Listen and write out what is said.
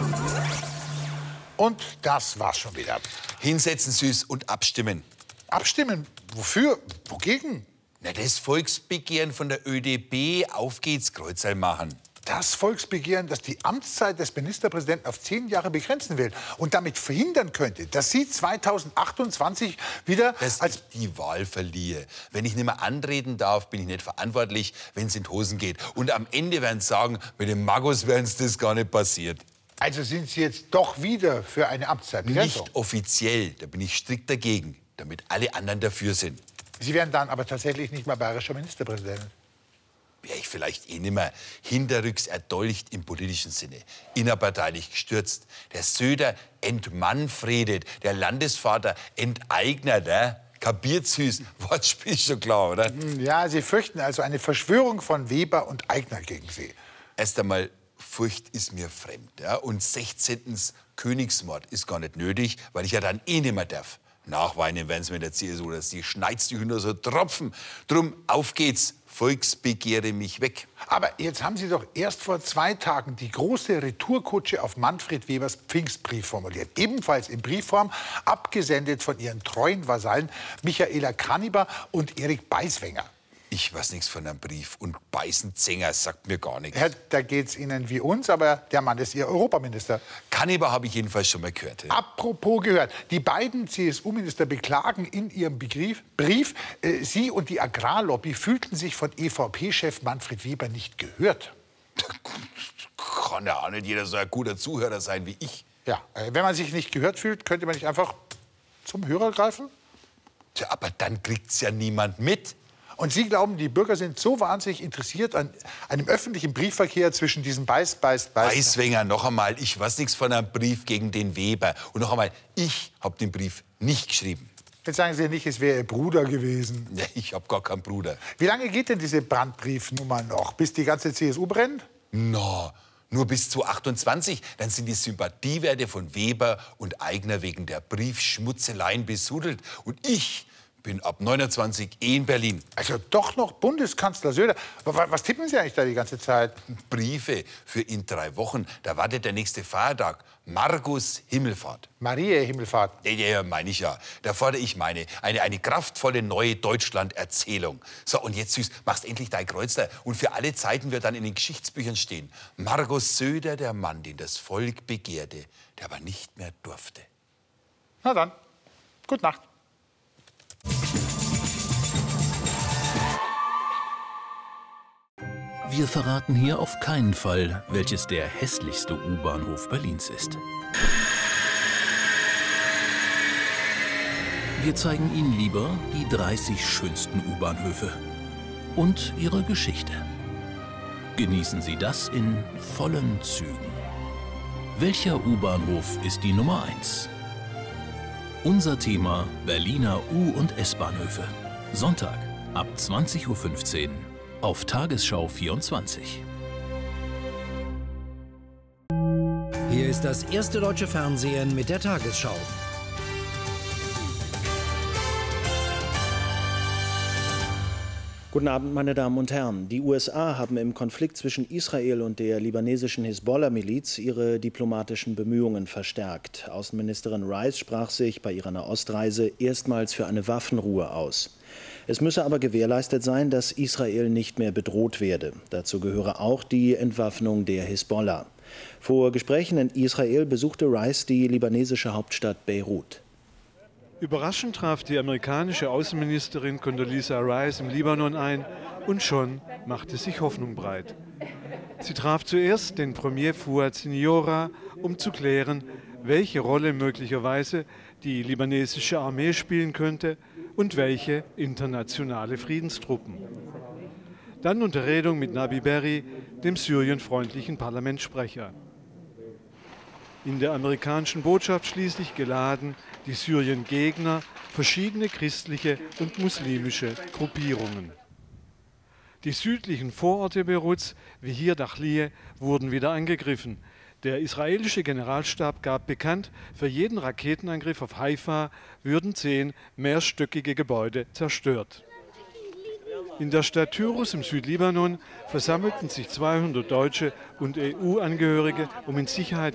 Und das war's schon wieder. Hinsetzen, Süß, und abstimmen. Abstimmen? Wofür? Wogegen? Na, das Volksbegehren von der ÖDP, auf geht's, Kreuzerl machen. Das Volksbegehren, das die Amtszeit des Ministerpräsidenten auf 10 Jahre begrenzen will und damit verhindern könnte, dass Sie 2028 wieder dass ich die Wahl verliere. Wenn ich nicht mehr antreten darf, bin ich nicht verantwortlich, wenn es in die Hosen geht. Und am Ende werden sie sagen, mit dem Magus wäre uns das gar nicht passiert. Also sind Sie jetzt doch wieder für eine Amtszeitbegrenzung? Nicht offiziell, da bin ich strikt dagegen, damit alle anderen dafür sind. Sie werden dann aber tatsächlich nicht mehr bayerischer Ministerpräsident. Wäre ich vielleicht eh nicht mehr hinterrücks erdolcht im politischen Sinne, innerparteilich gestürzt. Der Söder entmanfredet, der Landesvater enteignet, ne? Kapiert, Süß? Wortspiel ist schon klar, oder? Ja, Sie fürchten also eine Verschwörung von Weber und Aigner gegen Sie. Erst einmal, Furcht ist mir fremd. Ja? Und 16. Königsmord ist gar nicht nötig, weil ich ja dann eh nicht mehr darf. Nachweinen werden sie mit der CSU, dass die schneizt die Hühner so tropfen. Drum, auf geht's, Volksbegehre mich weg. Aber jetzt haben Sie doch erst vor 2 Tagen die große Retourkutsche auf Manfred Webers Pfingstbrief formuliert. Ebenfalls in Briefform, abgesendet von Ihren treuen Vasallen Michaela Kanniber und Erik Beiswenger. Ich weiß nichts von einem Brief. Und Beißenzänger sagt mir gar nichts. Ja, da geht's Ihnen wie uns, aber der Mann ist Ihr Europaminister. Kanniber habe ich jedenfalls schon mal gehört. Ja. Apropos gehört. Die beiden CSU-Minister beklagen in ihrem Brief, Sie und die Agrarlobby fühlten sich von EVP-Chef Manfred Weber nicht gehört. Kann ja auch nicht jeder so ein guter Zuhörer sein wie ich. Ja, wenn man sich nicht gehört fühlt, könnte man nicht einfach zum Hörer greifen? Tja, aber dann kriegt's ja niemand mit. Und Sie glauben, die Bürger sind so wahnsinnig interessiert an einem öffentlichen Briefverkehr zwischen diesen Beiswenger, noch einmal, ich weiß nichts von einem Brief gegen den Weber. Und noch einmal, ich habe den Brief nicht geschrieben. Jetzt sagen Sie nicht, es wäre Ihr Bruder gewesen. Ja, ich habe gar keinen Bruder. Wie lange geht denn diese Brandbriefnummer noch? Bis die ganze CSU brennt? Na, nur bis zu 28. Dann sind die Sympathiewerte von Weber und Aigner wegen der Briefschmutzeleien besudelt. Und ich bin ab 29 in Berlin. Also doch noch Bundeskanzler Söder. Was tippen Sie eigentlich da die ganze Zeit? Briefe für in 3 Wochen. Da wartet der nächste Feiertag. Margus Himmelfahrt. Maria Himmelfahrt. Ja, meine ich ja. Da fordere ich eine kraftvolle neue Deutschland-Erzählung. So, und jetzt, Süß, machst endlich dein Kreuzler. Und für alle Zeiten wird dann in den Geschichtsbüchern stehen: Margus Söder, der Mann, den das Volk begehrte, der aber nicht mehr durfte. Na dann, gute Nacht. Wir verraten hier auf keinen Fall, welches der hässlichste U-Bahnhof Berlins ist. Wir zeigen Ihnen lieber die 30 schönsten U-Bahnhöfe und ihre Geschichte. Genießen Sie das in vollen Zügen. Welcher U-Bahnhof ist die Nummer 1? Unser Thema: Berliner U- und S-Bahnhöfe. Sonntag ab 20:15 Uhr auf Tagesschau 24. Hier ist das erste deutsche Fernsehen mit der Tagesschau. Guten Abend, meine Damen und Herren. Die USA haben im Konflikt zwischen Israel und der libanesischen Hisbollah-Miliz ihre diplomatischen Bemühungen verstärkt. Außenministerin Rice sprach sich bei ihrer Nahostreise erstmals für eine Waffenruhe aus. Es müsse aber gewährleistet sein, dass Israel nicht mehr bedroht werde. Dazu gehöre auch die Entwaffnung der Hisbollah. Vor Gesprächen in Israel besuchte Rice die libanesische Hauptstadt Beirut. Überraschend traf die amerikanische Außenministerin Condoleezza Rice im Libanon ein und schon machte sich Hoffnung breit. Sie traf zuerst den Premier Fouad Siniora, um zu klären, welche Rolle möglicherweise die libanesische Armee spielen könnte und welche internationale Friedenstruppen. Dann Unterredung mit Nabi Berri, dem syrienfreundlichen Parlamentssprecher. In der amerikanischen Botschaft schließlich geladen die Syrien-Gegner, verschiedene christliche und muslimische Gruppierungen. Die südlichen Vororte Beiruts, wie hier Dachlie, wurden wieder angegriffen. Der israelische Generalstab gab bekannt, für jeden Raketenangriff auf Haifa würden 10 mehrstöckige Gebäude zerstört. In der Stadt Tyrus im Südlibanon versammelten sich 200 Deutsche und EU-Angehörige, um in Sicherheit